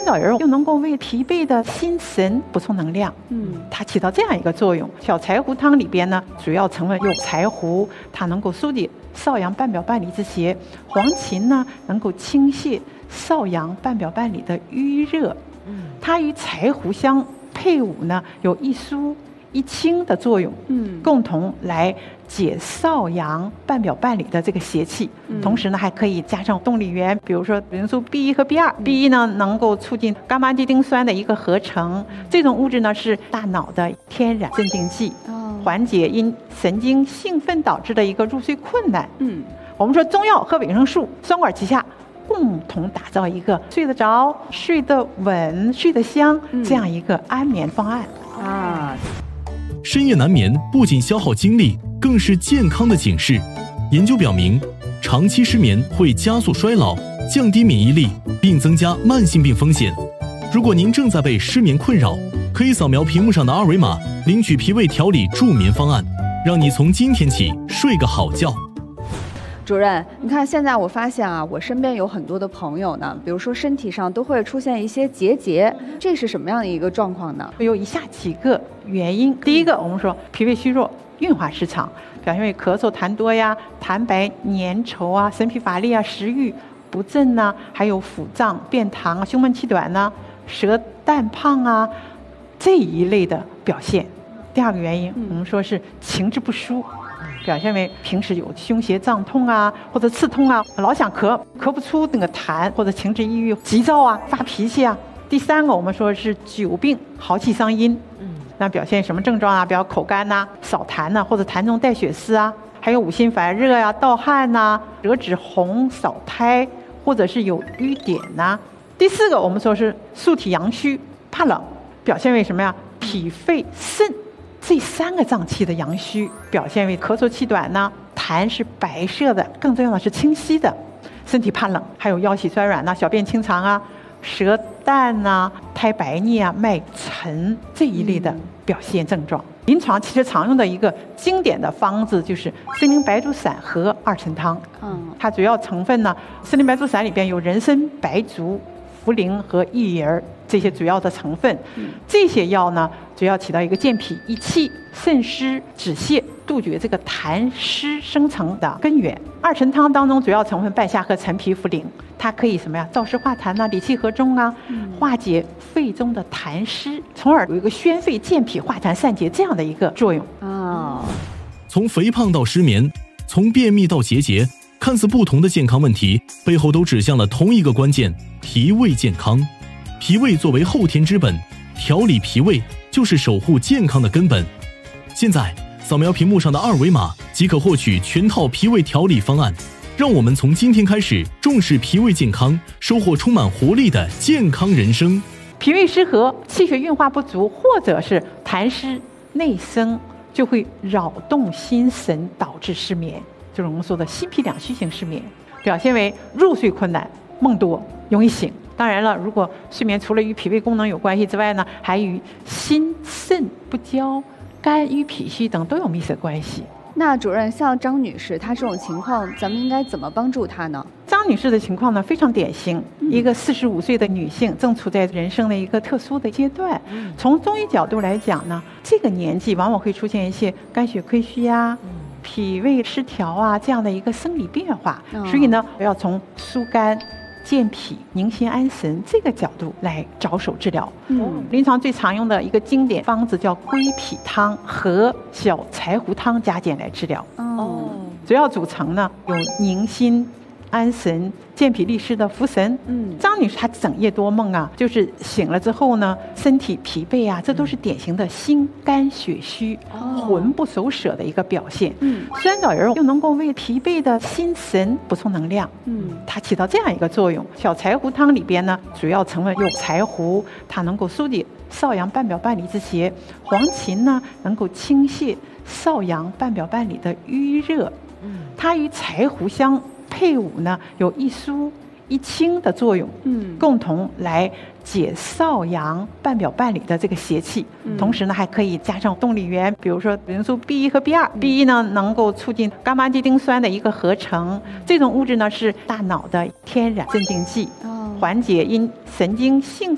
枣仁又能够为疲惫的心神补充能量，它起到这样一个作用。小柴胡汤里边呢，主要成分有柴胡，它能够疏解少阳半表半里之邪；黄芩呢，能够清泻少阳半表半里的瘀热。它与柴胡香配伍呢，有一疏一清的作用，共同来解少阳半表半里的这个邪气。同时呢，还可以加上动力源，比如说维生素 B1 和 B2。B1 呢，能够促进伽马地丁酸的一个合成，这种物质呢是大脑的天然镇静剂，缓解因神经兴奋导致的一个入睡困难。我们说中药和维生素双管齐下，共同打造一个睡得着、睡得稳、睡得香这样一个安眠方案啊。 深夜难眠不仅消耗精力，更是健康的警示。研究表明，长期失眠会加速衰老，降低免疫力，并增加慢性病风险。如果您正在被失眠困扰，可以扫描屏幕上的二维码，领取脾胃调理助眠方案，让你从今天起睡个好觉。 主任，你看现在我发现啊，我身边有很多的朋友呢，比如说身体上都会出现一些结，这是什么样的一个状况呢？ 有以下几个原因。第一个，我们说脾胃虚弱、运化失常，表现为咳嗽痰多呀、痰白粘稠啊、神疲乏力啊、食欲不振呐，还有腹胀、便溏、胸闷气短呐、舌淡胖啊这一类的表现。第二个原因，我们说是情志不舒。表现为平时有胸胁胀痛啊，或者刺痛啊，老想咳不出那个痰，或者情志抑郁、急躁啊、发脾气啊。第三个，我们说是久病耗气伤阴，那表现什么症状啊？比如口干呐、少痰呐，或者痰中带血丝啊，还有五心烦热呀、盗汗呐、舌质红、少苔，或者是有瘀点呐。第四个，我们说是素体阳虚、怕冷，表现为什么呀？脾肺肾这三个脏器的阳虚，表现为咳嗽气短呢，痰是白色的，更重要的是清晰的，身体怕冷，还有腰膝酸软呐、小便清长啊、舌淡呐、苔白腻啊、脉沉这一类的表现症状。临床其实常用的一个经典的方子就是参苓白术散和二陈汤。它主要成分呢，参苓白术散里边有人参、白术、茯苓和薏仁这些主要的成分。这些药呢，主要起到一个健脾益气、渗湿止泻、杜绝这个痰湿生成的根源。二陈汤当中主要成分半夏和陈皮、茯苓，它可以什么呀？燥湿化痰呐、理气和中啊，化解肺中的痰湿，从而有一个宣肺健脾、化痰散结这样的一个作用。 从肥胖到失眠，从便秘到结节，看似不同的健康问题，背后都指向了同一个关键：脾胃健康。脾胃作为后天之本，调理脾胃就是守护健康的根本。现在扫描屏幕上的二维码即可获取全套脾胃调理方案，让我们从今天开始重视脾胃健康，收获充满活力的健康人生。 脾胃失和、气血运化不足，或者是痰湿内生，就会扰动心神，导致失眠，就是我们说的心脾两虚型失眠，表现为入睡困难、梦多、容易醒。当然了，如果睡眠除了与脾胃功能有关系之外呢，还与心肾不交、肝郁脾虚等都有密切关系。 那主任，像张女士她这种情况，咱们应该怎么帮助她呢？ 张女士的情况呢非常典型，一个45岁的女性，正处在人生的一个特殊的阶段。从中医角度来讲呢，这个年纪往往会出现一些肝血亏虚啊、脾胃失调啊这样的一个生理变化，所以呢，要从疏肝、健脾、宁心安神这个角度来着手治疗。临床最常用的一个经典方子叫归脾汤和小柴胡汤加减来治疗。主要组成呢有宁心安神、健脾利湿的茯神。张女士她整夜多梦啊，就是醒了之后呢，身体疲惫啊，这都是典型的心肝血虚、魂不守舍的一个表现。酸枣仁又能够为疲惫的心神补充能量。它起到这样一个作用。小柴胡汤里边呢，主要成分有柴胡，它能够疏解少阳半表半里之邪；黄芩呢，能够清泻少阳半表半里的瘀热。它与柴胡香配伍呢，有一疏一清的作用，共同来解少阳半表半里的这个邪气。同时呢，还可以加上动力源，比如说维生素 B1 和 B2。B1 呢，能够促进伽马地丁酸的一个合成，这种物质呢是大脑的天然镇静剂，缓解因神经兴